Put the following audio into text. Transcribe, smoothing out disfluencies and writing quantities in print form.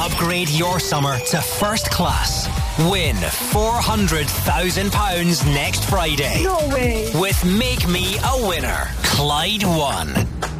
Upgrade your summer to first class. Win £400,000 next Friday. No way. With Make Me a Winner. Clyde One.